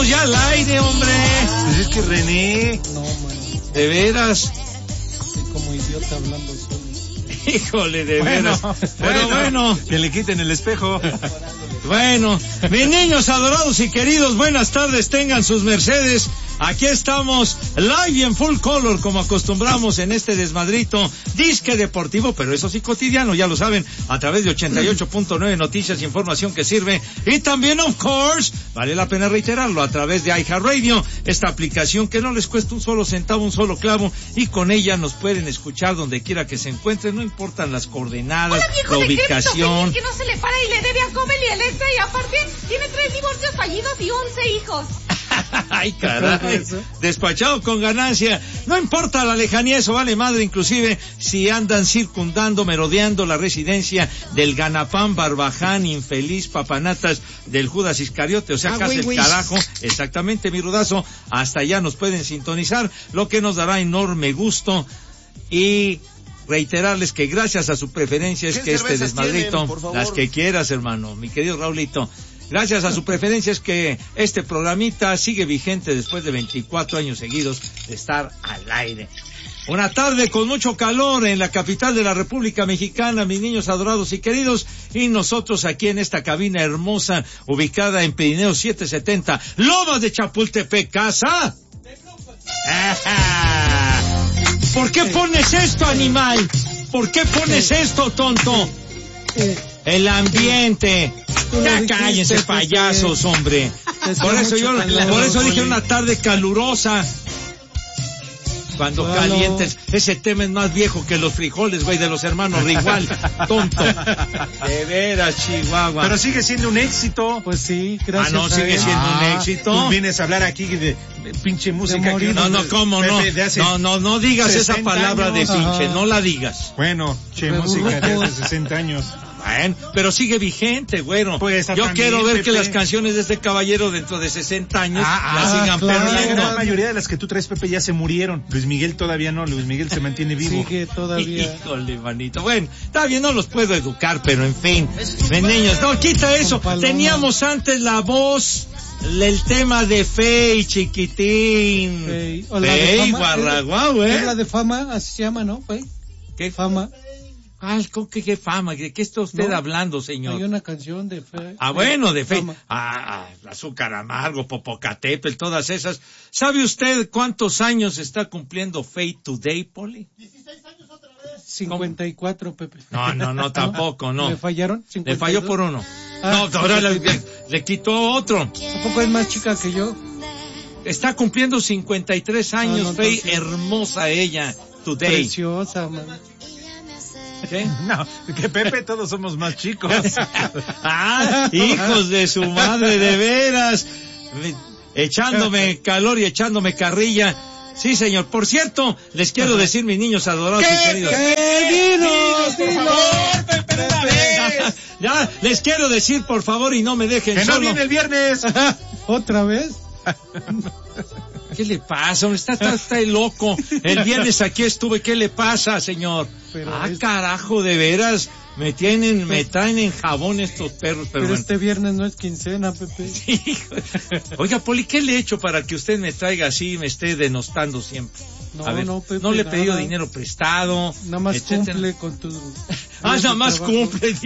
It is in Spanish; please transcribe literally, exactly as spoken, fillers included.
estamos ya al aire, hombre. Pues es que René... No, man. De veras. Estoy como idiota hablando solo. Híjole, de bueno, veras. Pero bueno, bueno. Que le quiten el espejo. Bueno, mis niños adorados y queridos, buenas tardes, tengan sus mercedes. Aquí estamos, live y en full color, como acostumbramos en este desmadrito, disque deportivo, pero eso sí cotidiano, ya lo saben, a través de ochenta y ocho punto nueve Noticias, información que sirve, y también, of course, vale la pena reiterarlo, a través de iHeartRadio, esta aplicación que no les cuesta un solo centavo, un solo clavo, y con ella nos pueden escuchar donde quiera que se encuentren, no importan las coordenadas, Hola, viejo la de ubicación. Feliz, que no se le para y le debe a Coppel y Electra, y aparte tiene tres divorcios fallidos y once hijos. Ay, caray, despachado con ganancia. No importa la lejanía, eso vale madre, inclusive si andan circundando, merodeando la residencia del ganapán, barbaján, infeliz, papanatas del Judas Iscariote, o sea, ah, casi el güey. carajo, exactamente, mi rudazo, hasta allá nos pueden sintonizar, lo que nos dará enorme gusto y reiterarles que gracias a su preferencia es que este desmadrito, tienen, las que quieras, hermano, mi querido Raulito, gracias a su preferencia es que este programita sigue vigente después de veinticuatro años seguidos de estar al aire. Una tarde con mucho calor en la capital de la República Mexicana, mis niños adorados y queridos, y nosotros aquí en esta cabina hermosa, ubicada en Pirineo setecientos setenta, Lomas de Chapultepec, casa. ¿Por qué pones esto, animal? ¿Por qué pones esto, tonto? El ambiente. Ya cállense, payasos, hombre. Por eso yo, por eso dije una tarde calurosa. Cuando calientes, ese tema es más viejo que los frijoles, güey, de los hermanos Rigual, tonto. De veras, Chihuahua. Pero sigue siendo un éxito. Pues sí, gracias. Ah, no, sigue siendo ah, un éxito. Tú vienes a hablar aquí de, de pinche música. De que no, no, ¿cómo no? No, no, no digas esa palabra años. de pinche, Ajá. no la digas. Bueno, che, música de hace sesenta años. Bueno, pero sigue vigente, bueno. Pues, Yo también, quiero ver Pepe. que las canciones de este caballero dentro de sesenta años ah, las ah, sigan claro. perdiendo. La mayoría de las que tú traes, Pepe, ya se murieron. Luis Miguel todavía no, Luis Miguel se mantiene vivo. Sigue todavía. Híjole, manito. Bueno, está bien, no los puedo educar, pero en fin. Mis niños, no, quita eso. Teníamos antes la voz, el tema de Fey, chiquitín. Fey, Fey, guarraguau, ¿eh? Es la de fama, así se llama, ¿no, Fey? ¿Qué? Fama. Ay, ¿con qué, qué fama? ¿De qué está usted no, hablando, señor? Hay una canción de Fe. Ah, bueno, de Fe. Ah, ah, Azúcar Amargo, Popocatépetl, todas esas. ¿Sabe usted cuántos años está cumpliendo Faye Today, Poli? dieciséis años otra vez. cincuenta y cuatro, Pepe. No, no, no, tampoco, no. ¿Le fallaron? Le falló por uno. Ah, no, ahora le, le, le quitó otro. ¿A poco es más chica que yo? Está cumpliendo cincuenta y tres años, no, no, Faye, entonces... hermosa ella, Today. Preciosa, man. ¿Qué? No, que Pepe todos somos más chicos. Ah, hijos de su madre, de veras. Echándome calor y echándome carrilla. Sí, señor. Por cierto, les quiero decir, mis niños adorados y queridos. ¿Qué? Dinos, dinos, por favor, Pepe, una vez. Ya, les quiero decir, por favor, y no me dejen que solo. no viene el viernes. ¿Otra vez? ¿Qué le pasa? Está, está, está loco. El viernes aquí estuve. ¿Qué le pasa, señor? Pero ah, es... carajo, de veras. Me tienen, me traen en jabón estos perros. Pero, pero bueno. Este viernes no es quincena, Pepe. Oiga, Poli, ¿qué le he hecho para que usted me traiga así y me esté denostando siempre? No, a ver, no, Pepe, no le he pedido nada. dinero prestado. Nada más etcétera. Cumple con tu... Ah, nada más trabajo. Cumple.